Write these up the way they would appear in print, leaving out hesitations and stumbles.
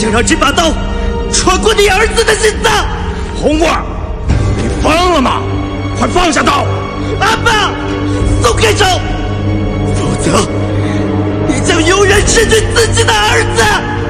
想让这把刀穿过你儿子的心脏。 红棍儿，你疯了吗？快放下刀！ 阿爸，松开手，否则你将永远失去自己的儿子。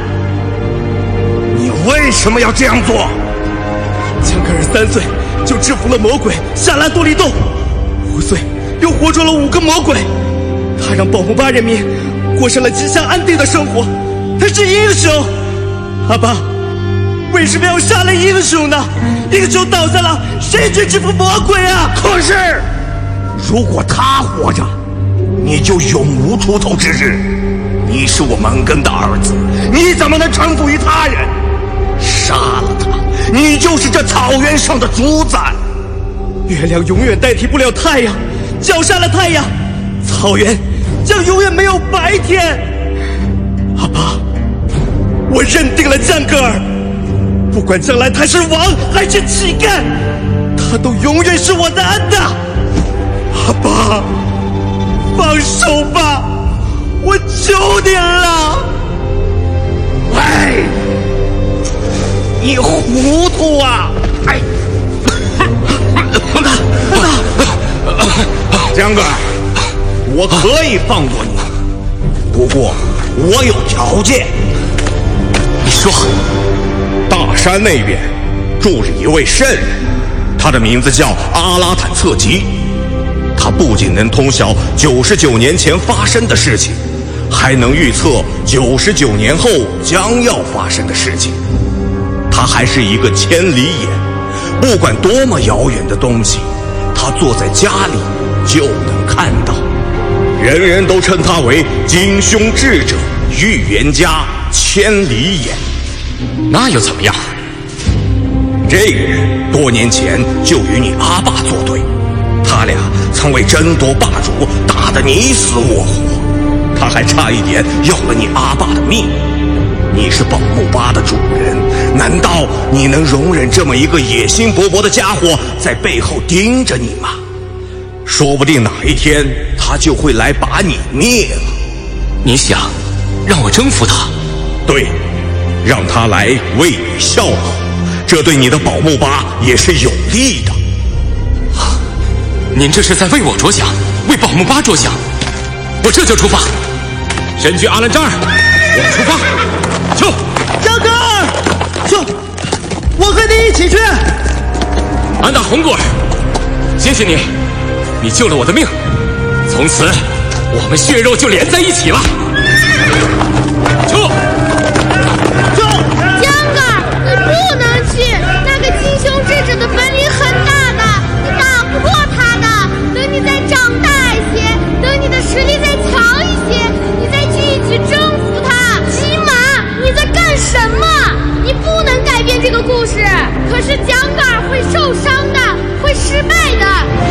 你为什么要这样做？ 江格尔3岁就制服了魔鬼夏拉多利洞，5岁又活捉了5个魔鬼，他让保护巴人民过上了吉祥安定的生活，他是英雄。阿爸，为什么要杀了英雄呢？英雄倒下了，谁去制服魔鬼啊？ 可是，如果他活着，你就永无出头之日。你是我蒙根的儿子，你怎么能臣服于他人？杀了他，你就是这草原上的主宰。 月亮永远代替不了太阳，绞杀了太阳，草原将永远没有白天。阿爸，我认定了江格尔，不管将来他是王还是乞丐，他都永远是我的安娜。阿爸，放手吧，我求你了。 哎，你糊涂啊！哎，江哥，我可以放过你，不过我有条件。 你说， 大山那边住着一位圣人，他的名字叫阿拉坦策吉。他不仅能通晓99年前发生的事情，还能预测99年后将要发生的事情。他还是一个千里眼，不管多么遥远的东西，他坐在家里就能看到。人人都称他为金兄智者、预言家、千里眼。 那又怎么样？ 这个人多年前就与你阿爸作对，他俩曾为争夺霸主打得你死我活，他还差一点要了你阿爸的命。你是宝木巴的主人，难道你能容忍这么一个野心勃勃的家伙在背后盯着你吗？说不定哪一天他就会来把你灭了。 你想让我征服他？ 对，让他来为你效劳，这对你的宝木巴也是有利的。 您这是在为我着想，为宝木巴着想。我这就出发。神驹阿兰扎尔，我们出发。去， 江格尔，去，我和你一起去。 安达红果儿，谢谢你，你救了我的命，从此我们血肉就连在一起了。去， 江格尔，你不能去，那个金兄智者的本领很大的，你打不过他的。等你再长大一些，等你的实力再强一些，你再去一起征服他。骑马，你在干什么？你不能改变这个故事。可是江格尔会受伤的，会失败的。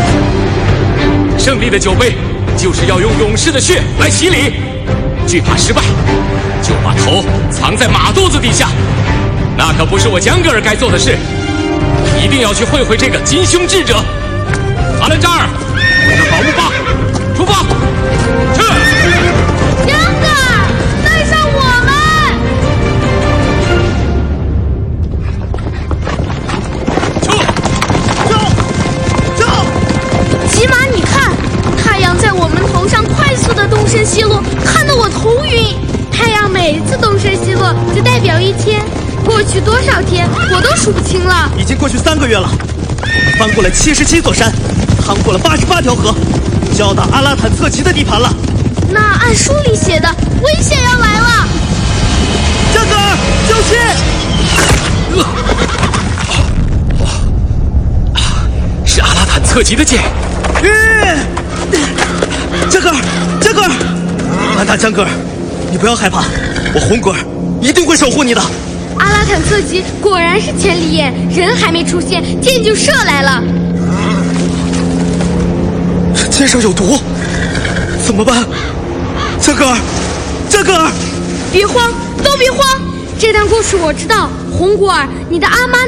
胜利的酒杯就是要用勇士的血来洗礼，惧怕失败，就把头藏在马肚子底下。那可不是我江格尔该做的事，一定要去会会这个金兄智者。阿兰扎尔，我的宝木巴，出发！去！ 江格尔，带上我们！ 走！ 骑马，你看，太阳在我们头上快速的东升西落，看得我头晕。太阳每一次东升西落，就代表一天。过去多少天，我都数不清了。 已经过去3个月了，我们翻过了77座山，趟过了88条河，就要到阿拉坦策吉的地盘了。 那按书里写的，危险要来了。 江格尔，小心！ 是阿拉坦策吉的剑。 江格尔，江格尔，安达江格尔，你不要害怕，我红果儿一定会守护你的。 阿拉坦策吉果然是千里眼，人还没出现，箭就射来了。 箭上有毒，怎么办？江格尔，江格尔， 别慌，都别慌，这段故事我知道。红果儿，你的阿妈